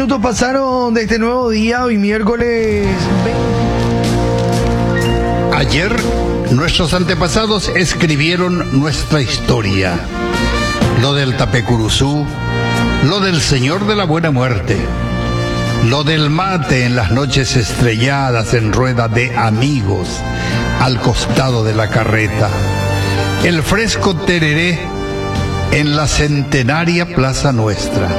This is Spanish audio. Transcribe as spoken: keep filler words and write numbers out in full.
minutos pasaron de este nuevo día, hoy miércoles veinte. Ayer nuestros antepasados escribieron nuestra historia. Lo del Tapecuruzú, lo del Señor de la Buena Muerte, lo del mate en las noches estrelladas en rueda de amigos al costado de la carreta, el fresco tereré en la centenaria Plaza Nuestra.